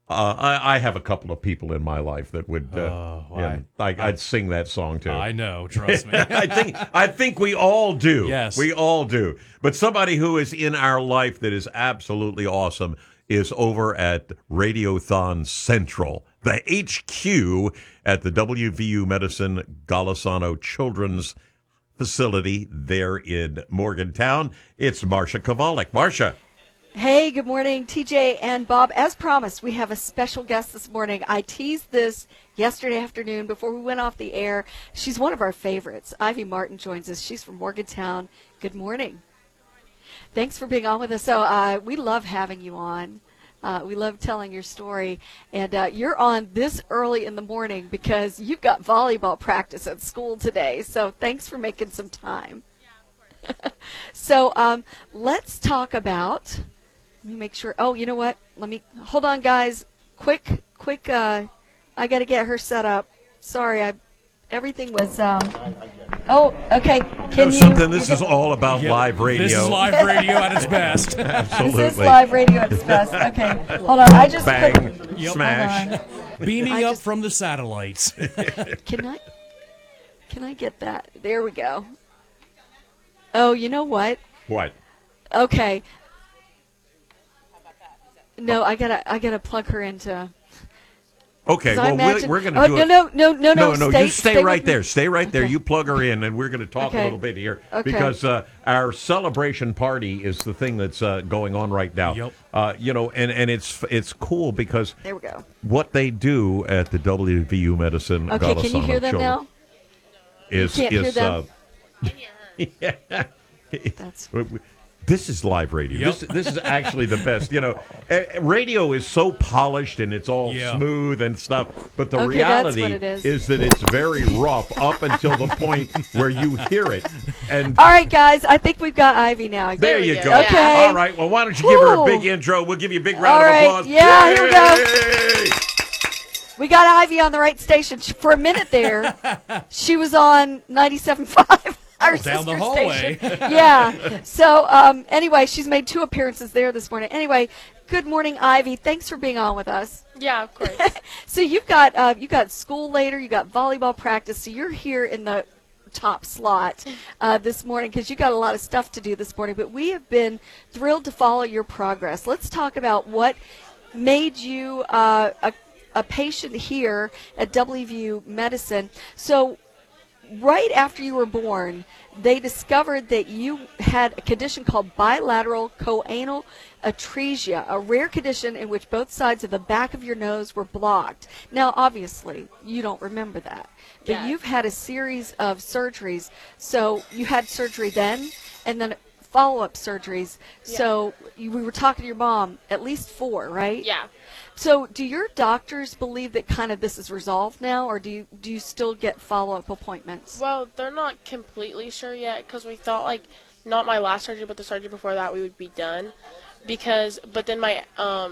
I have a couple of people in my life that would, I'd sing that song too. I know, trust me. I think we all do. Yes. We all do. But somebody who is in our life that is absolutely awesome is over at Radiothon Central, the HQ at the WVU Medicine Golisano Children's Facility there in Morgantown. It's Marcia Kovalik. Marcia. Hey, good morning, TJ and Bob. As promised, we have a special guest this morning. I teased this yesterday afternoon before we went off the air. She's one of our favorites. Ivy Martin joins us. She's from Morgantown. Good morning. Thanks for being on with us. So we love having you on. We love telling your story. And you're on this early in the morning because you've got volleyball practice at school today. So thanks for making some time. So let's talk about... Let me make sure. Oh, you know what? Hold on, guys. Quick. I got to get her set up. Sorry, everything was. Okay. Can you? Something. This is all about live radio. This is live radio at its best. Absolutely. This is live radio at its best. Okay. Hold on. I just Bang. Yep. Smash. Beaming up from the satellites. Can I get that? There we go. Oh, you know what? What? Okay. No, I gotta plug her into. Okay, well, we're going to do it. No. You stay right there. Me. Stay right there. Okay. You plug her in, and we're going to talk a little bit here. Okay. Because our celebration party is the thing that's going on right now. Yep. And it's cool because There we go. what they do at the WVU Medicine Okay, can you Golisano hear them Children now? is You can't hear them? That's This is live radio. Yep. This is actually the best. Radio is so polished and it's all smooth and stuff, but the Okay, reality that's what it is. that it's very rough up until the point where you hear it. And all right, guys. I think we've got Ivy now. there you go. Okay. All right. Well, why don't you give her a big Woo. intro? We'll give you a big All round right. of applause. Yeah, here we go. Yay! We got Ivy on the right station. For a minute there, she was on 97.5. Our Down the sister hallway. station. Yeah. So anyway, she's made 2 appearances there this morning. Anyway, good morning, Ivy. Thanks for being on with us. Yeah, of course. So you've got school later. You got volleyball practice. So you're here in the top slot this morning because you got a lot of stuff to do this morning. But we have been thrilled to follow your progress. Let's talk about what made you a patient here at WVU Medicine. So right after you were born, they discovered that you had a condition called bilateral choanal atresia, a rare condition in which both sides of the back of your nose were blocked. Now, obviously, you don't remember that, but Yes. you've had a series of surgeries. So you had surgery then, and then follow-up surgeries. Yeah. So we were talking to your mom, at least 4, right? Yeah. So do your doctors believe that kind of this is resolved now, or do you still get follow-up appointments? Well, they're not completely sure yet because we thought, like, not my last surgery, but the surgery before that we would be done. But then my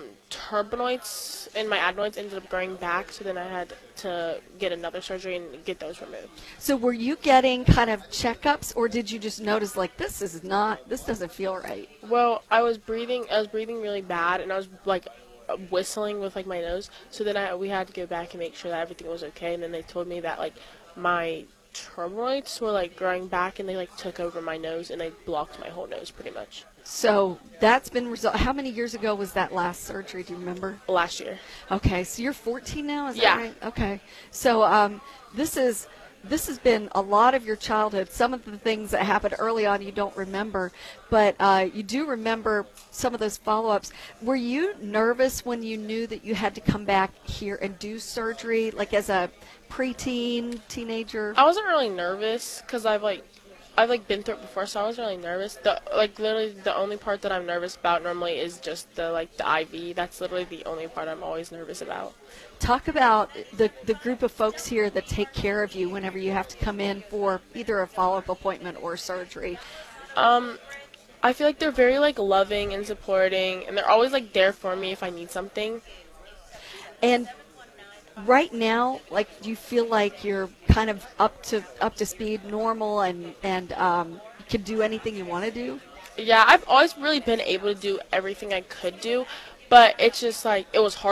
turbinoids and my adenoids ended up growing back, so then I had to get another surgery and get those removed. So were you getting kind of checkups, or did you just notice, like, this doesn't feel right? Well, I was breathing really bad, and I was, like, whistling with, like, my nose. So then we had to go back and make sure that everything was okay, and then they told me that, like, my turbinoids were, like, growing back, and they, like, took over my nose, and they blocked my whole nose pretty much. So that's been resolved. How many years ago was that last surgery? Do you remember? Last year. Okay, so you're 14 now, is Yeah. that right? Okay. So this has been a lot of your childhood. Some of the things that happened early on you don't remember, but you do remember some of those follow-ups. Were you nervous when you knew that you had to come back here and do surgery, like as a preteen, teenager? I wasn't really nervous because I've been through it before, so I wasn't really nervous. Literally the only part that I'm nervous about normally is just the IV. That's literally the only part I'm always nervous about. Talk about the group of folks here that take care of you whenever you have to come in for either a follow-up appointment or surgery. I feel like they're very loving and supporting, and they're always there for me if I need something. And right now, do you feel like you're kind of up to speed, normal, and can do anything you want to do? Yeah, I've always really been able to do everything I could do, but it's just it was hard